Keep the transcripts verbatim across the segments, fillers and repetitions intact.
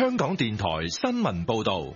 香港電台新聞報道。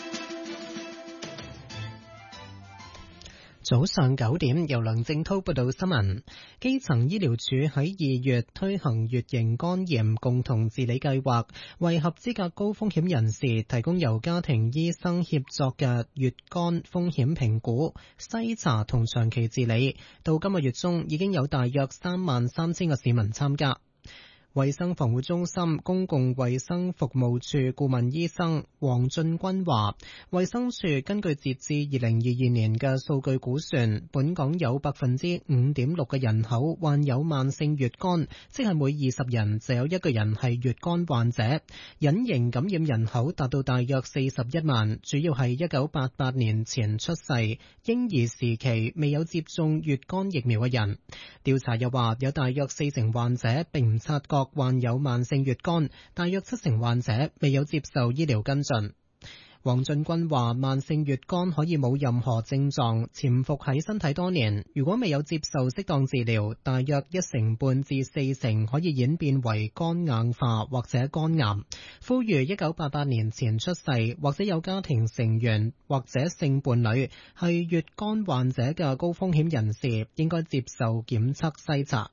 早上九點，由梁正濤報道新聞。基層醫療署喺二月推行乙型肝炎共同治理計劃，為合資格高風險人士提供由家庭醫生協作嘅乙肝風險評估、篩查同長期治理。到今個月中，已經有大約三萬三千個市民參加。衛生防護中心公共衛生服務處顧問醫生黃俊君話，衛生署根據截至二零二二年嘅數據估算，本港有百分之五點六嘅人口患有慢性乙肝，即係每二十人就有一個人係乙肝患者。隱形感染人口達到大約四十一萬，主要係一九八八年前出世、嬰兒時期未有接種乙肝疫苗嘅人。調查又話，有大約四成患者並唔察覺患有慢性乙肝，大約七成患者未有接受醫療跟進。黃俊君話，慢性乙肝可以冇任何症狀，潛伏喺身體多年，如果未有接受適當治療，大約一成半至四成可以演變為肝硬化或者肝癌。呼籲一九八八年前出世或者有家庭成員或者性伴侶係乙肝患者嘅高風險人士，應該接受檢測篩查。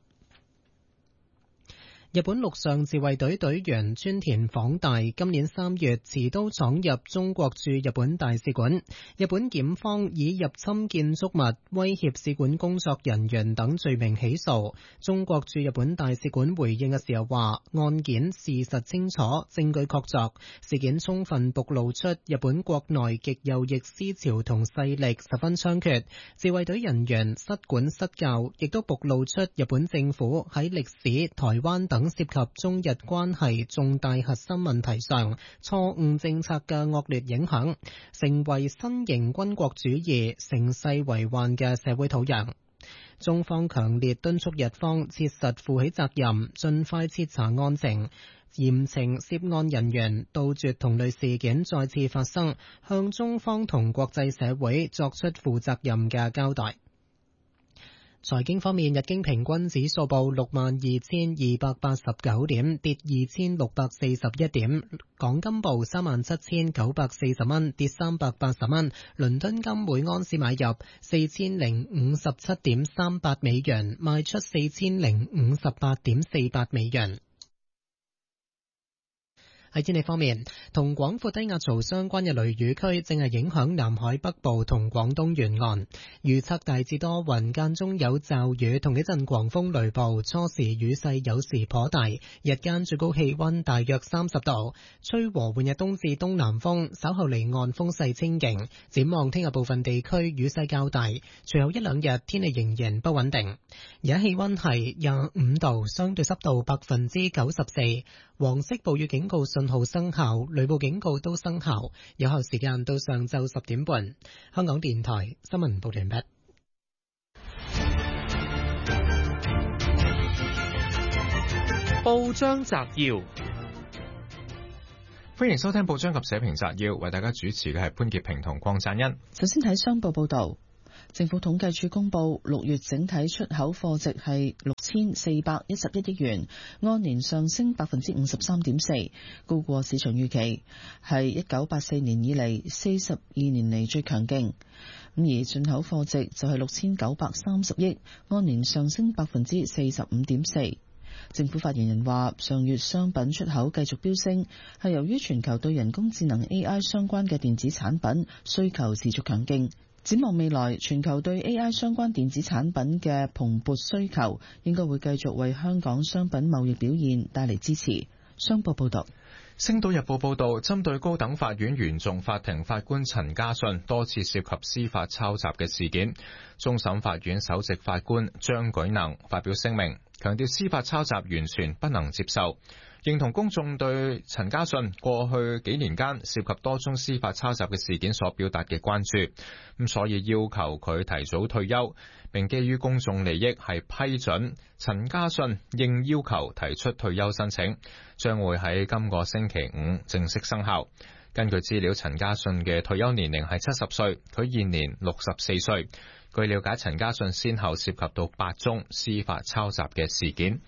日本陸上自衛隊隊員村田晃大今年三月持刀闖入中國駐日本大使館，日本檢方以入侵建築物、威脅使館工作人員等罪名起訴。中國駐日本大使館回應嘅時候話，案件事實清楚，證據確鑿，事件充分暴露出日本國內極右翼思潮同勢力十分猖獗，自衛隊人員失管失教，亦都暴露出日本政府喺歷史、台灣等涉及中日關係重大核心問題上錯誤政策嘅惡劣影響，成為新型軍國主義盛世為患嘅社會土壤。中方強烈敦促日方切實負起責任，盡快徹查案情，嚴懲涉案人員，杜絕同類事件再次發生，向中方同國際社會作出負責任嘅交代。財經方面，日經平均指數報六萬二千二百八十九點，跌二千六百四十一點。港金報三萬七千九百四十蚊，跌三百八十蚊。倫敦金每安士買入四千零五十七點三八美元，賣出四千零五十八點四八美元。喺天氣方面，同廣闊低壓槽相關嘅雷雨區正係影響南海北部同廣東沿岸，預測大致多雲，間中有驟雨同幾陣狂風雷暴，初時雨勢有時頗大，日間最高氣溫大約三十度，吹和緩嘅東至東南風，稍後離岸風勢清勁。展望聽日部分地區雨勢較大，隨後一兩日天氣仍然不穩定。而家氣溫係廿五度，相對濕度百分之九十四，黃色暴雨警告信號生效，雷暴警告都生效，有效時間到上晝十點半。香港電台新聞報道完畢。 報章摘要，歡迎收聽報章及社評摘要，為大家主持嘅係潘潔平同鄺贊恩。 首先睇商報報道。政府統計處公布，六月整體出口貨值係六千四百一十一億元，按年上升百分之五十三點四，高過市場預期，係一九八四年以嚟四十二年嚟最強勁。咁而進口貨值就係六千九百三十億，按年上升百分之四十五點四。政府發言人話，上月商品出口繼續飆升，係由於全球對人工智能 A I 相關嘅電子產品需求持續強勁。展望未來，全球對 A I 相關電子產品嘅蓬勃需求，應該會繼續為香港商品貿易表現帶嚟支持。商報報道。 星島日報報道，針對高等法院原訟法庭法官陳家信多次涉及司法抄襲嘅事件，終審法院首席法官張舉能發表聲明，強調司法抄襲完全不能接受，認同公眾對陳家信過去幾年間涉及多宗司法抄襲嘅事件所表達嘅關注，咁所以要求佢提早退休，並基於公眾利益係批准陳家信應要求提出退休申請，將會喺今個星期五正式生效。根據資料，陳家信嘅退休年齡係七十歲，佢現年六十四歲。據了解，陳家信先後涉及到八宗司法抄襲嘅事件。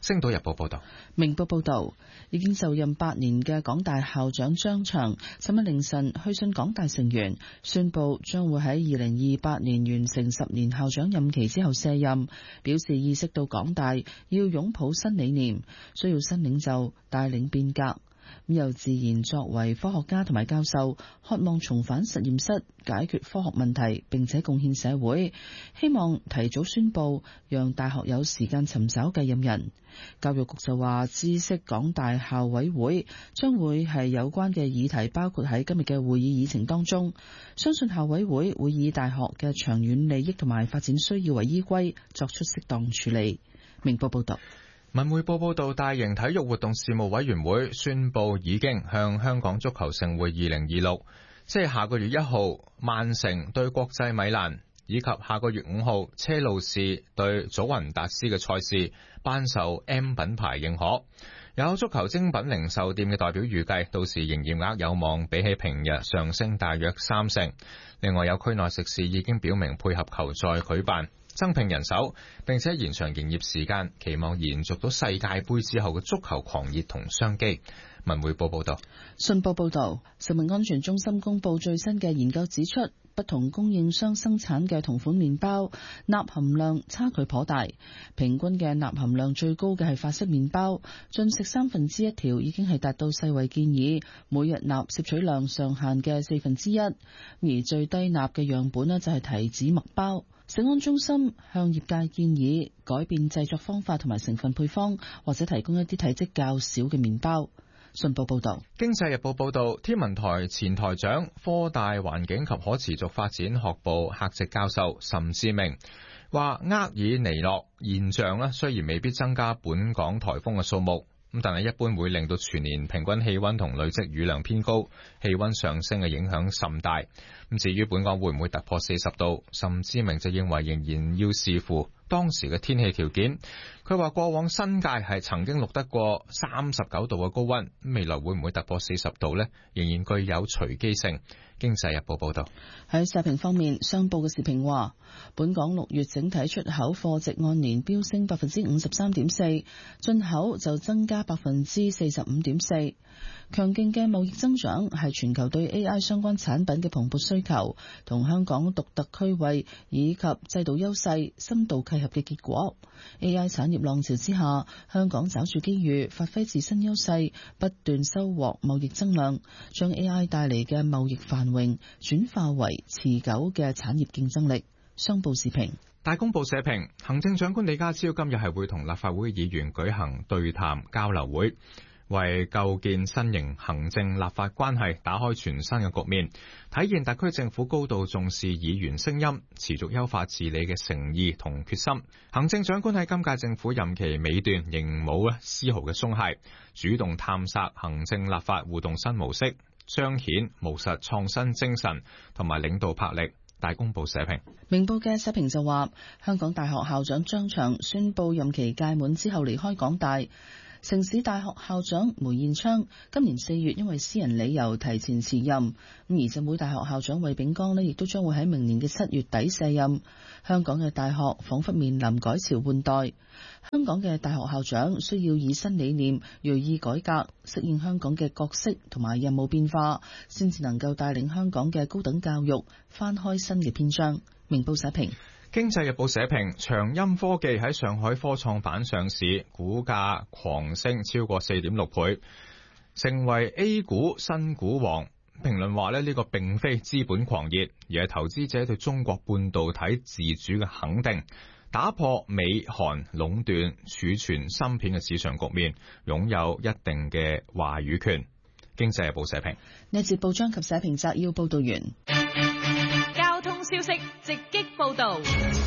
星島日報報道。 明報報道，已經就任八年嘅港大校長張翔，尋日凌晨去信港大成員，宣布將會喺二零二八年完成十年校長任期之後卸任，表示意識到港大要擁抱新理念，需要新領袖帶領變革。咁又自然作為科學家同埋教授，渴望重返實驗室解決科學問題，並且貢獻社會，希望提早宣布，讓大學有時間尋找繼任人。教育局就話，知悉港大校委會將會係有關嘅議題包括喺今日嘅會議議程當中，相信校委會會以大學嘅長遠利益同埋發展需要為依歸，作出適當處理。明報報道。 文匯報報道，大型體育活動事務委員會宣布，已經向香港足球盛會二零二六，即係下個月一號曼城對國際米蘭，以及下個月五號車路士對祖雲達斯嘅賽事頒授 M 品牌認可。有足球精品零售店嘅代表預計，到時營業額有望比起平日上升大約三成。另外，有區內食肆已經表明配合球賽舉辦，增聘人手，並且延長營業時間，期望延續到世界盃之後嘅足球狂熱同商機。文匯報報道。 信報報道，食物安全中心公布最新嘅研究指出，不同供應商生產嘅同款麵包鈉含量差距頗大，平均嘅鈉含量最高嘅係法式麵包，進食三分之一條已經係達到世衛建議每日鈉攝取量上限嘅四分之一，而最低鈉嘅樣本呢，就係提子麥包。食安中心向業界建議改變製作方法同埋成分配方，或者提供一啲體積較小嘅麵包。信報報道。 經濟日報報道，天文台前台長、科大環境及可持續發展學部客席教授岑志明話，厄爾尼諾現象咧，雖然未必增加本港颱風嘅數目，咁但係一般會令到全年平均氣溫同累積雨量偏高，氣溫上升嘅影響甚大。咁至於本港會唔會突破四十度，岑志明就認為仍然要視乎當時嘅天氣條件。佢話過往新界係曾經錄得過三十九度嘅高溫，未來會唔會突破四十度呢？仍然具有隨機性。經濟日報報道。 喺社評方面，商報嘅時評話，本港六月整體出口貨值按年飆升百分之五十三點四，進口就增加百分之四十五點四。強勁嘅貿易增長係全球對 A I 相關產品嘅蓬勃需求，同香港獨特區位以及制度優勢深度契合嘅結果。A I 產業浪潮之下，香港抓住機遇，發揮自身優勢，不斷收穫貿易增量，將 A I 帶嚟嘅貿易繁榮轉化為持久嘅產業競爭力。商報時評。 大公報社評，行政長官李家超今日係會同立法會議員舉行對談交流會，為構建新型行政立法關係打開全新嘅局面，體現特區政府高度重視議員聲音，持續優化治理嘅誠意同決心。行政長官喺今屆政府任期尾段仍冇咧絲毫嘅鬆懈，主動探索行政立法互動新模式，彰顯務實創新精神同埋領導魄力。大公報社評。 明報嘅社評就話，香港大學校長張翔宣布任期屆滿之後離開港大。城市大學校長梅彥昌今年四月因為私人理由提前辭任，咁而浸會大學校長衛炳江呢亦都將會喺明年嘅七月底卸任。香港嘅大學仿佛面臨改朝換代，香港嘅大學校長需要以新理念銳意改革，適應香港嘅角色同埋任務變化，先至能夠帶領香港嘅高等教育翻開新嘅篇章。明報社評。 經濟日報社評，長鑫科技喺上海科創板上市，股價狂升超過四點六倍，成為 A 股新股王。評論話咧，呢個並非資本狂熱，而係投資者對中國半導體自主嘅肯定，打破美韓壟斷儲存芯片嘅市場局面，擁有一定嘅話語權。經濟日報社評。 呢節報章及社評摘要報道完。 交通消息直擊報道。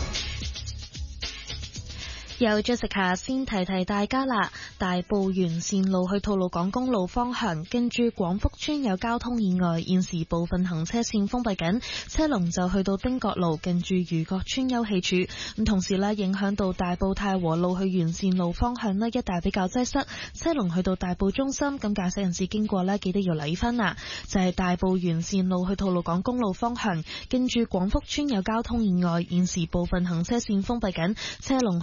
有 Jessica 先提提大家啦，大埔完善路去吐露港公路方向，跟住廣福村有交通意外，現時部分行車線封閉緊，車龍就去到汀角路近住漁角村休憩處。咁同時呢，影響到大埔太和路去完善路方向呢，一帶比較擠塞，車龍去到大埔中心，咁駕駛人士經過呢，記得要留意返啦。就係、是、大埔完善路去吐露港公路方向，跟住廣福村有交通意外，現時部分行車線封閉緊，車龍去到汀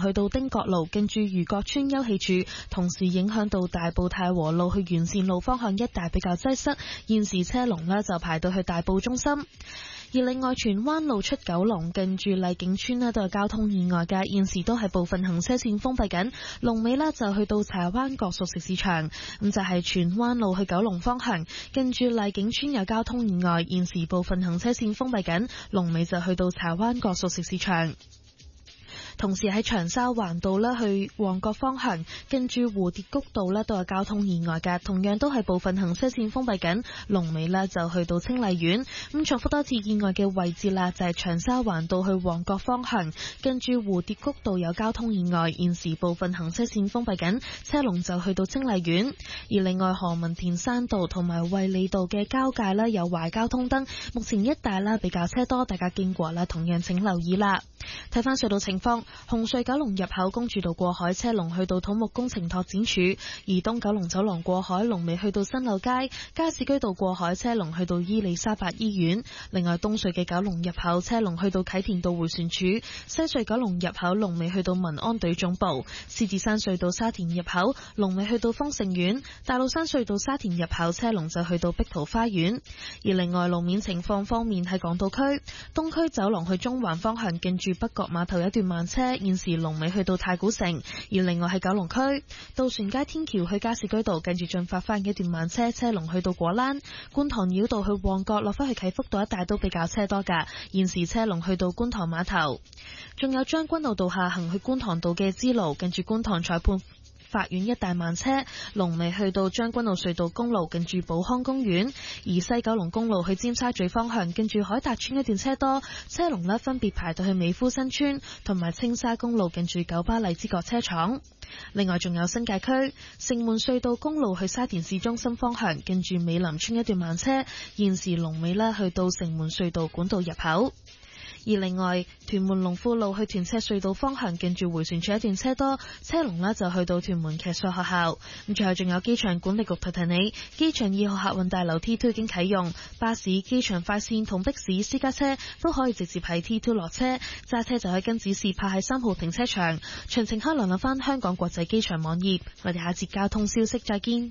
汀角路近住漁角村休憩處，同時影響到大埔太和路去沿線路方向一帶比較擠塞，現時車龍呢就排到去大埔中心。而另外荃灣路出九龍近住麗景村呢都有交通意外嘅，現時都係部分行車線封閉緊，龍尾呢就去到柴灣角熟食市場。咁就係荃灣路去九龍方向近住麗景村有交通意外，現時部分行車線封閉緊，龍尾就去到柴灣角熟食市場。同時喺長沙灣道咧去旺角方向，跟住蝴蝶谷道咧都有交通意外嘅，同樣都係部分行車線封閉緊，龍尾咧就去到清麗苑。咁重複多次意外嘅位置啦，就係長沙灣道去旺角方向，跟住蝴蝶谷道有交通意外，現時部分行車線封閉緊，車龍就去到清麗苑。而另外何文田山道同埋衛理道嘅交界咧有壞交通燈，目前一帶啦比較車多，大家經過啦同樣請留意啦。睇翻隧道情況，紅隧九龍入口公主道過海車龍去到土木工程拓展署，而東九龍走廊過海龍尾去到新柳街，加士居道過海車龍去到伊利沙伯醫院。另外東隧嘅九龍入口車龍去到啟田道迴旋處，西隧九龍入口龍尾去到民安隊總部，獅子山隧道沙田入口龍尾去到豐盛苑，大老山隧道沙田入口車龍就去到碧桃花園。而另外路面情況方面，喺港島區東區走廊去中環方向近住北角碼頭有一段慢車，現時龍尾去到太古城。而另外喺九龍區渡船街天橋去加士居道近住進發花園一段慢車，車龍去到果欄。觀塘繞道去旺角落返去啟福道一帶都比較車多㗎，現時車龍去到觀塘碼頭。仲有將軍澳道下行去觀塘道嘅支路近住觀塘裁判法院一帶慢車，龍尾去到將軍澳隧道公路近住寶康公園。而西九龍公路去尖沙咀方向近住海達村一段車多，車龍呢分別排到去美孚新村同埋青沙公路近住九巴荔枝角車廠。另外仲有新界區城門隧道公路去沙田市中心方向近住美林村一段慢車，現時龍尾呢去到城門隧道管道入口。而另外屯門龍富路去屯赤隧道方向近住迴旋處一段車多，車龍呢就去到屯門騎術學校。咁最後仲有機場管理局提提你，機場二號客運大樓 T二 已經啟用，巴士、機場快線同的士、私家車都可以直接喺 T二 落車，揸車就可以跟指示泊喺三號停車場。詳情可以瀏覽翻香港國際機場網頁。我哋下節交通消息再見。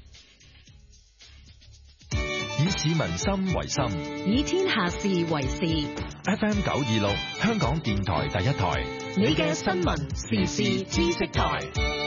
以市民心為心， 以天下事為事。 F M 九二六，香港電台第一台， 你嘅新聞時事知識台。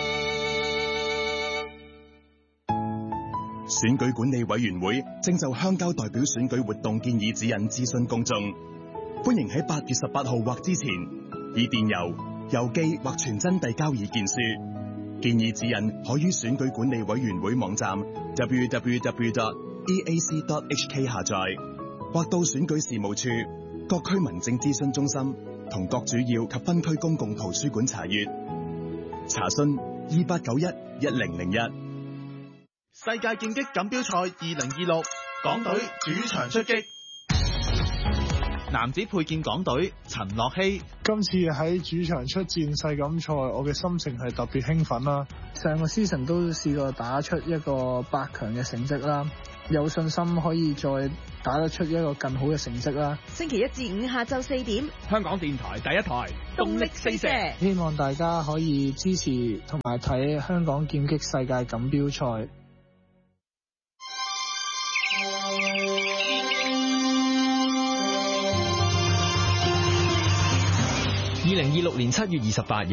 選舉管理委員會正就鄉郊代表選舉活動建議指引諮詢公眾，歡迎喺八月十八號或之前以電郵、郵寄或傳真遞交意見書。建議指引可於選舉管理委員會網站 double-u double-u double-u dot e a c dot h k 下載，或到選舉事務處、各區民政諮詢中心同各主要及分區公共圖書館查閱。查詢二八九一一零零一。 世界劍擊錦標賽二零二六，港隊主場出擊。男子佩劍港隊陳樂希， 今次喺主場出戰世錦賽，我嘅心情係特別興奮啦。上個 season 都試過打出一個八強嘅成績啦，有信心可以再打得出一個更好嘅成績啦。 星期一至五下晝四點， 香港電台第一台動力四射， 希望大家可以支持同埋睇香港劍擊世界錦標賽。 二零二六年七月二十八日，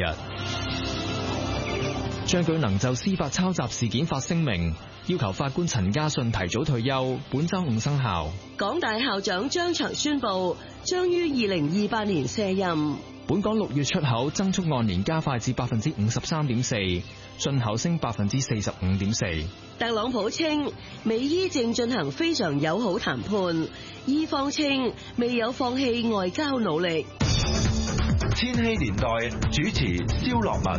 張舉能就司法抄襲事件發聲明，要求法官陳家信提早退休，本周五生效。 港大校長張翔宣布，將於二零二八年卸任。 本港六月出口增速按年加快至百分之五十三點四，進口升百分之四十五點四。 特朗普稱，美伊正進行非常友好談判，伊方稱未有放棄外交努力。 千禧年代主持蕭樂文。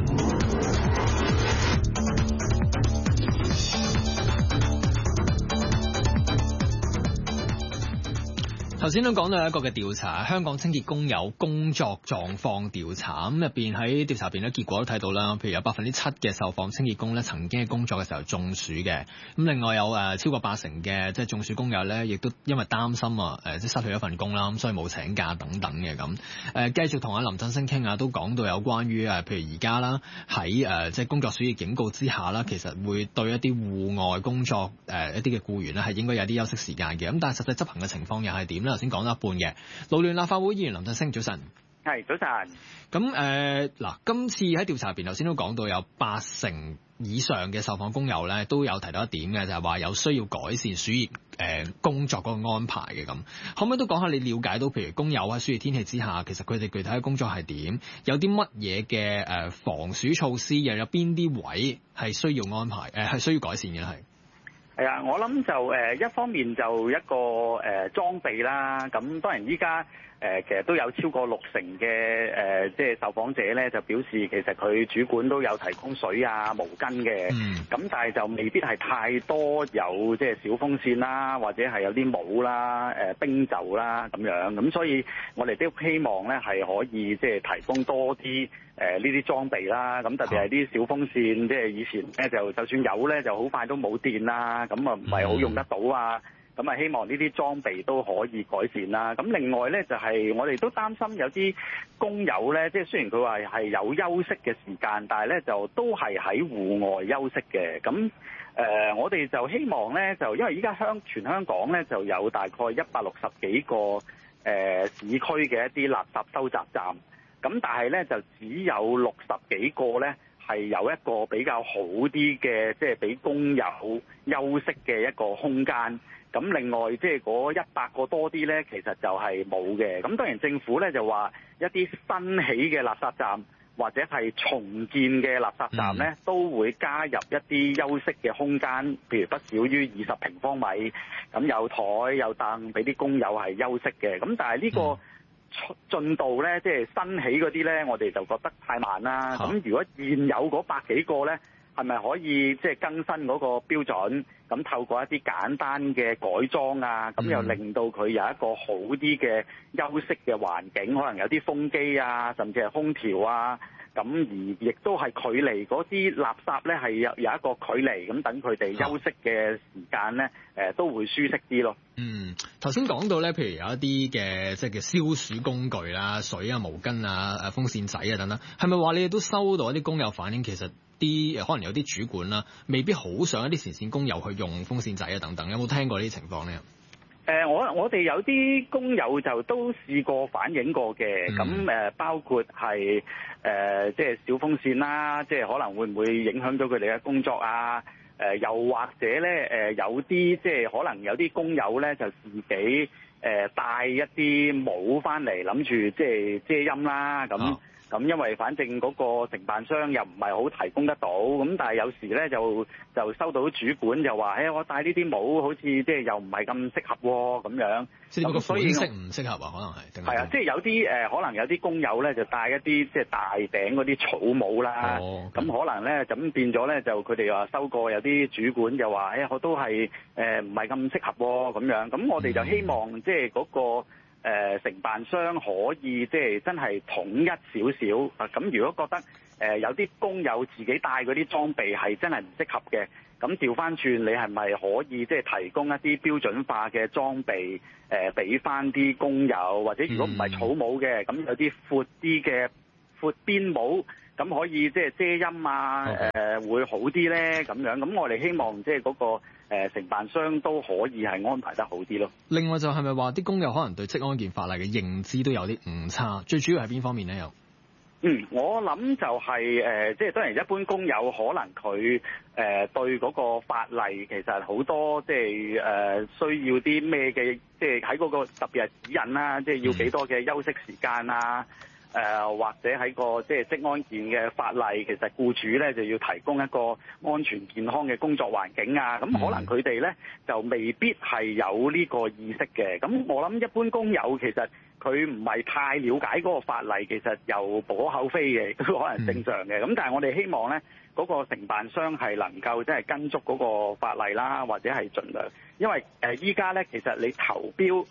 頭先都講到一個嘅調查，香港清潔工友工作狀況調查，咁入邊喺調查入邊咧，結果都睇到啦。譬如有百分之七嘅受訪清潔工咧，曾經喺工作嘅時候中暑嘅。咁另外有誒超過八成嘅即係中暑工友咧，亦都因為擔心啊，誒即係失去一份工啦，咁所以冇請假等等嘅咁。誒繼續同阿林振昇傾下，都講到有關於誒譬如而家啦，喺誒即係工作暑熱警告之下啦，其實會對一啲戶外工作誒一啲嘅僱員咧，係應該有啲休息時間嘅。咁但係實際執行嘅情況又係點咧？頭先講咗一半嘅。勞聯立法會議員林振昇，早晨。 係，早晨。 咁誒嗱，今次喺調查入邊，頭先都講到有八成以上嘅受訪工友咧，都有提到一點嘅，就係話有需要改善暑熱誒工作嗰個安排嘅咁。可唔可以都講下你了解到，譬如工友喺暑熱天氣之下，其實佢哋具體嘅工作係點？有啲乜嘢嘅誒防暑措施，又有邊啲位係需要安排？誒、呃、係需要改善嘅係。 係啊，我諗就誒一方面就一個誒裝備啦，咁當然依家誒其實都有超過六成嘅誒即係受訪者咧就表示其實佢主管都有提供水啊毛巾嘅，咁、嗯、但係就未必係太多有即係小風扇啦，或者係有啲帽啦、誒冰袖啦咁樣，咁所以我哋都希望咧係可以即係提供多啲。誒呢啲裝備啦，咁特別係啲小風扇，即係以前咧就就算有咧，就好快都冇電啦，咁啊唔係好用得到啊，咁啊希望呢啲裝備都可以改善啦。咁另外咧就係我哋都擔心有啲工友咧，即係雖然佢話係有休息嘅時間，但係咧就都係喺戶外休息嘅。咁誒、呃，我哋就希望咧，就因為依家香全香港咧就有大概一百六十幾個誒、呃、市區嘅一啲垃圾收集站。咁但係咧就只有六十幾個咧係有一個比較好啲嘅，即係俾工友休息嘅一個空間。咁另外即係嗰一百個多啲咧，其實就係冇嘅。咁當然政府咧就話一啲新起嘅垃圾站或者係重建嘅垃圾站咧，都會加入一啲休息嘅空間，譬如不少於二十平方米，咁有台有凳俾啲工友係休息嘅。咁但係呢個、嗯進度咧，即係新起嗰啲咧，我哋就覺得太慢啦。咁如果現有嗰百幾個咧，係咪可以即係更新嗰個標準？咁透過一啲簡單嘅改裝啊，咁又令到佢有一個好啲嘅休息嘅環境，可能有啲風機啊，甚至係空調啊。咁而亦都係距離嗰啲垃圾咧係有有一個距離，咁等佢哋休息嘅時間咧，誒都會舒適啲咯。 嗯，頭先講到咧，譬如有一啲嘅即係嘅消暑工具啦、水啊、毛巾啊、誒風扇仔啊等等，係咪話你哋都收到一啲工友反映，其實啲可能有啲主管啦，未必好想一啲前線工友去用風扇仔啊等等，有冇聽過呢啲情況咧？ 誒、呃，我我哋有啲工友就都試過反映過嘅，咁、嗯、誒、呃、包括係誒、呃、即係小風扇啦，即係可能會唔會影響到佢哋嘅工作啊？誒、呃，又或者咧誒、呃、有啲即係可能有啲工友咧就自己誒、呃、帶一啲帽翻嚟，諗住即係遮陰啦咁。哦。咁因為反正嗰個承辦商又唔係好提供得到，咁但係有時咧就就收到主管就話，誒、欸、我戴呢啲帽好似即係又唔係咁適合喎，咁樣。即係個款式唔適合啊，可能係。係啊，即係有啲誒、呃，可能有啲工友咧就戴一啲即係大頂嗰啲草帽啦。哦。咁可能咧咁變咗咧就佢哋話收過有啲主管就話，誒、欸、我都係誒唔係咁適合喎，咁樣。咁我哋就希望、嗯、即係嗰、嗰個。誒、呃、承辦商可以即係真係統一少少啊！咁如果覺得誒、呃、有啲工友自己帶嗰啲裝備係真係唔適合嘅，咁調翻轉你係咪可以即係提供一啲標準化嘅裝備誒俾翻啲工友？或者如果唔係草帽嘅，咁有啲闊啲嘅闊邊帽，咁可以即係遮陰啊？誒、呃、會好啲咧咁樣。咁我哋希望即係嗰個。誒、呃、承辦商都可以係安排得好啲咯。另外就係咪話啲工友可能對職安健法例嘅認知都有啲誤差？最主要係邊方面咧？又嗯，我諗就係、是、誒、呃，即係當然一般工友可能佢誒、呃、對嗰個法例其實好多即係誒、呃、需要啲咩嘅，即係喺嗰個特別係指引啦，即係要幾多嘅休息時間啊。誒、呃、或者喺個即係職安健嘅法例，其實僱主咧就要提供一個安全健康嘅工作環境啊。咁可能佢哋咧就未必係有呢個意識嘅。咁我諗一般工友其實佢唔係太了解嗰個法例，其實又無可厚非嘅，都可能正常嘅。咁但係我哋希望咧嗰、那個承辦商係能夠即係跟足嗰個法例啦，或者係盡量，因為誒依家咧其實你投標。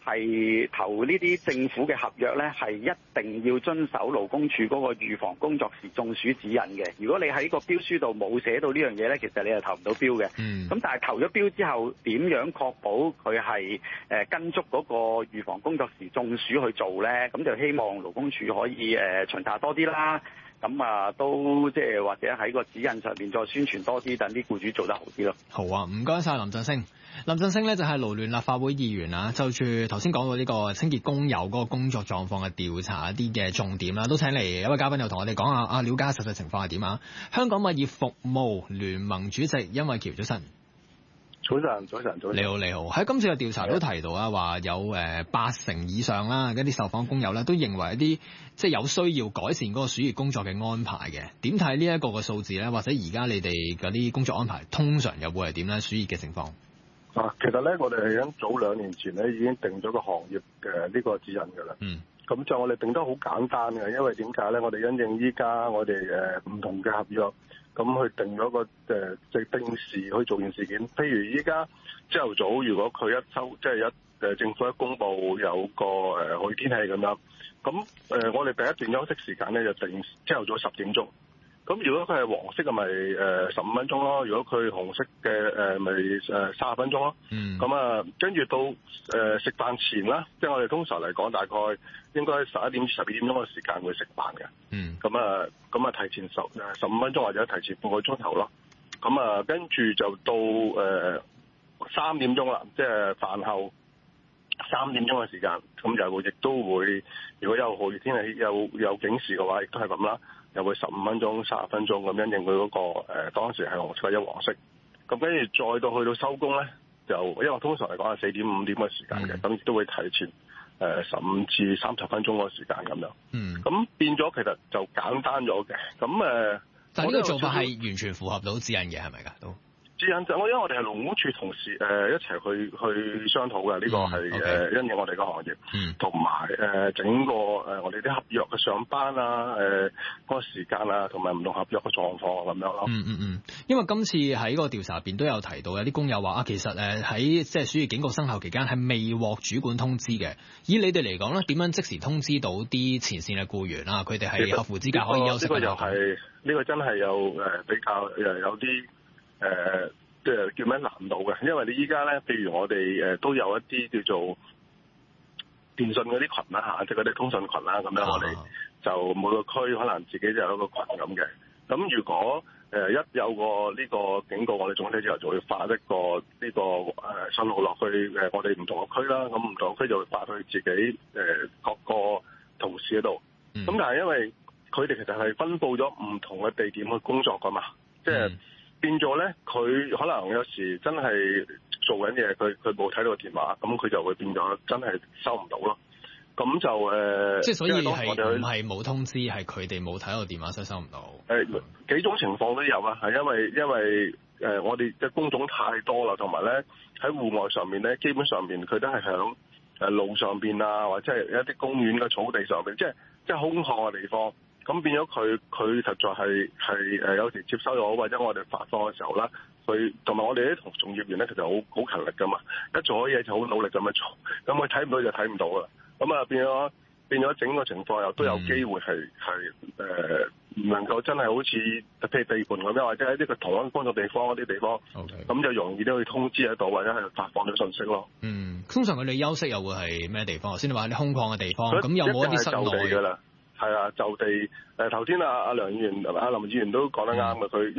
係投呢啲政府嘅合約咧，係一定要遵守勞工處嗰個預防工作時中暑指引嘅。如果你喺個標書度冇寫到呢樣嘢咧，其實你係投唔到標嘅。咁、嗯、但係投咗標之後，點樣確保佢係誒跟足嗰個預防工作時中暑去做咧？咁就希望勞工處可以誒、呃、巡查多啲啦。咁啊，都即係或者喺個指引上面再宣傳多啲，等啲僱主做得好啲咯。 好啊，唔該晒林振昇。林振昇呢就係勞聯立法會議員啊，就住頭先講到呢個清潔工友嗰個工作狀況嘅調查一啲嘅重點啦，都請嚟一位嘉賓又同我哋講下啊，了解實際情況係點啊？香港物業服務聯盟主席甄韋喬，早晨。 早晨，早晨，早晨。 你好，你好。喺今次嘅調查都提到啊，話有誒八成以上啦，嗰啲受訪工友咧都認為一啲即係有需要改善嗰個暑熱工作嘅安排嘅。點睇呢一個嘅數字咧？或者而家你哋嗰啲工作安排通常又會係點咧？暑熱嘅情況？ 啊，其實咧，我哋係喺早兩年前咧已經定咗個行業嘅呢個指引㗎啦。嗯。咁就我哋定得好簡單嘅，因為點解咧？我哋因應依家我哋誒唔同嘅合約。咁去定咗個誒即係定時去做件事件，譬如依家朝頭早，如果佢一收即係一誒政府一公佈有個誒好天氣咁樣，咁誒我哋第一段休息時間咧就定朝頭早十點鐘。咁如果佢係黃色嘅咪誒十五分鐘咯，如果佢紅色嘅誒咪誒三十分鐘咯。嗯。咁啊，跟住到誒食飯前啦，即係我哋通常嚟講大概應該十一點至十二點鐘嘅時間會食飯嘅。嗯。咁啊，咁啊提前十誒十五分鐘或者提前半個鐘頭咯。咁啊，跟住就到誒三點鐘啦，即係飯後三點鐘嘅時間，咁又會亦都會，如果有酷熱天氣有有警示嘅話，亦都係咁啦。又會十五分鐘、三十分鐘咁樣應佢嗰、那個誒、呃、當時係紅色或者黃色，咁跟住再到去到收工咧，就因為通常嚟講係四點五點嘅時間嘅，咁亦、嗯、都會提前誒十五至三十分鐘嗰個時間咁樣。嗯，咁變咗其實就簡單咗嘅。咁誒，呃、 但係呢個做法係完全符合到指引嘅，係咪㗎？都指引就我因為我哋係勞工處同事誒、呃、一齊去去商討嘅，呢、這個係誒、嗯 okay. 呃、因應我哋個行業，同埋誒整個誒、呃、我哋啲合約嘅上班啊，誒、呃、嗰、那個時間啊，同埋唔同合約嘅狀況咁樣咯。 嗯嗯嗯，因為今次喺個調查入邊都有提到有啲工友話啊，其實誒喺即係暑熱警告生效期間係未獲主管通知嘅。以你哋嚟講咧，點樣即時通知到啲前線嘅僱員啊？佢哋係合乎資格可以休息嘅。呢、這個又係呢個真係有誒比較誒有啲。誒即係叫咩難度嘅，因為你依家咧，譬如我哋誒、呃、都有一啲叫做電信嗰啲群啦嚇，即係嗰啲通訊群啦，咁樣我哋就每個區可能自己就有一個群咁嘅。咁如果誒、呃、一有個呢個警告，我哋總體之後就會發一個呢、這個誒信號落去誒我哋唔同嘅區啦。咁唔同嘅區就會發去自己誒、呃、各個同事嗰度。咁、嗯、但係因為佢哋其實係分佈咗唔同嘅地點去工作噶嘛，即係。嗯變咗咧，佢可能有時真係做緊嘢，佢佢冇睇到個電話，咁佢就會變咗真係收唔到咯。咁就誒，呃、即係所以係唔係冇通知，係佢哋冇睇到個電話，所以收唔到。誒、呃、幾種情況都有啊，係因為因為誒、呃、我哋嘅工種太多啦，同埋咧喺戶外上面咧，基本上面佢都係響誒路上邊啊，或者係一啲公園嘅草地上邊，即係即係空曠嘅地方。咁變咗佢佢實在係係誒有時接收咗或者我哋發放嘅時候啦，佢同埋我哋啲同從業員咧，其實好好勤力噶嘛，一做咗嘢就好努力咁樣做，咁佢睇唔到就睇唔到啦。咁啊變咗變咗整個情況又都有機會係係誒唔能夠真係好似譬如地盤咁樣，或者喺呢個同一工作地方嗰啲地方，咁 Okay. 就容易都可以通知得到或者係發放咗信息咯。嗯，通常佢哋休息又會係咩地方？先你話啲空曠嘅地方，咁有冇一啲室內㗎啦？ 係啊，就地誒頭先啊阿梁議員、阿林議員都講得啱嘅，佢、嗯。